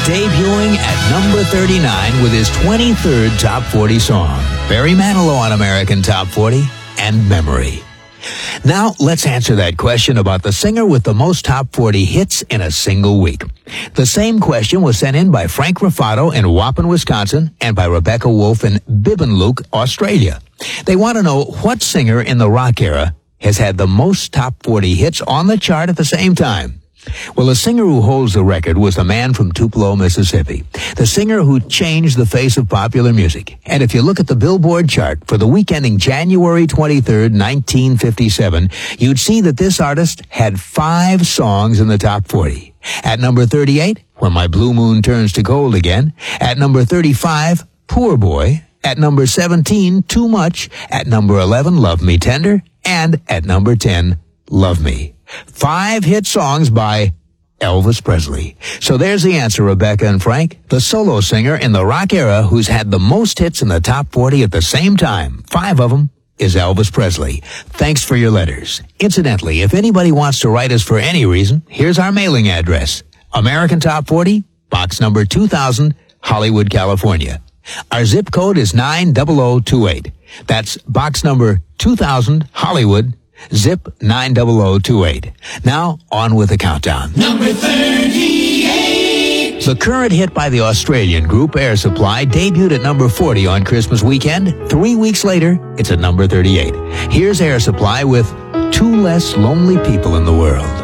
Debuting at number 39 with his 23rd Top 40 song, Barry Manilow on American Top 40 and Memory. Now, let's answer that question about the singer with the most Top 40 hits in a single week. The same question was sent in by Frank Raffato in Waupun, Wisconsin, and by Rebecca Wolf in Bibbenluke, Australia. They want to know what singer in the rock era has had the most Top 40 hits on the chart at the same time. Well, the singer who holds the record was the man from Tupelo, Mississippi, the singer who changed the face of popular music. And if you look at the Billboard chart for the week ending January 23rd, 1957, you'd see that this artist had 5 songs in the top 40. At number 38, When My Blue Moon Turns to Gold Again. At number 35, Poor Boy. At number 17, Too Much. At number 11, Love Me Tender. And at number 10, Love Me. 5 hit songs by Elvis Presley. So there's the answer, Rebecca and Frank. The solo singer in the rock era who's had the most hits in the top 40 at the same time, 5 of them, is Elvis Presley. Thanks for your letters. Incidentally, if anybody wants to write us for any reason, here's our mailing address. American Top 40, box number 2000, Hollywood, California. Our zip code is 90028. That's box number 2000, Hollywood, zip 90028. Now, on with the countdown. Number 38. The current hit by the Australian group Air Supply debuted at number 40 on Christmas weekend. 3 weeks later, it's at number 38. Here's Air Supply with Two Less Lonely People in the World.